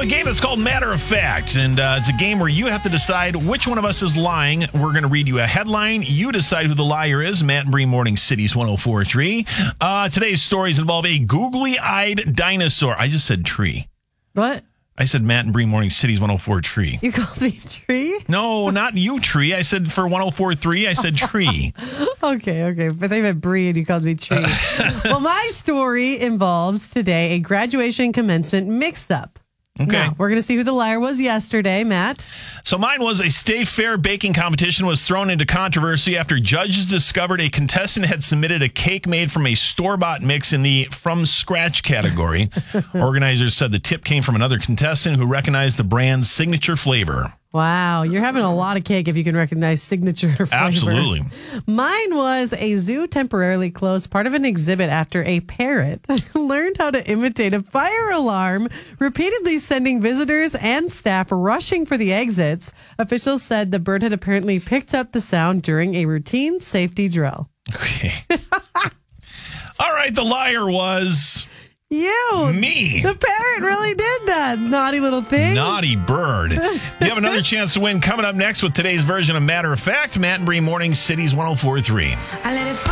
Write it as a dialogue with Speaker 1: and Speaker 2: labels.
Speaker 1: a game that's called Matter of Fact, and it's a game where you have to decide which one of us is lying. We're going to read you a headline. You decide who the liar is. Matt and Bree, Morning Cities 104.3. Today's stories involve a googly-eyed dinosaur. I just said tree.
Speaker 2: What?
Speaker 1: I said Matt and Bree, Morning Cities 104 tree.
Speaker 2: You called me tree?
Speaker 1: No, not you, tree. I said for 104.3, I said tree.
Speaker 2: Okay. But they meant Bree and you called me tree. Well, my story involves today a graduation commencement mix-up.
Speaker 1: Okay.
Speaker 2: Now, we're going to see who the liar was yesterday, Matt.
Speaker 1: So mine was a state fair baking competition was thrown into controversy after judges discovered a contestant had submitted a cake made from a store-bought mix in the from scratch category. Organizers said the tip came from another contestant who recognized the brand's signature flavor.
Speaker 2: Wow, you're having a lot of cake if you can recognize signature flavor.
Speaker 1: Absolutely.
Speaker 2: Mine was a zoo temporarily closed, part of an exhibit after a parrot learned how to imitate a fire alarm, repeatedly sending visitors and staff rushing for the exits. Officials said the bird had apparently picked up the sound during a routine safety drill.
Speaker 1: Okay. All right, the liar was...
Speaker 2: You.
Speaker 1: Me.
Speaker 2: The parrot really did that. Naughty little thing.
Speaker 1: Naughty bird. You have another chance to win coming up next with today's version of Matter of Fact. Matt and Bree, Morning Cities 104.3.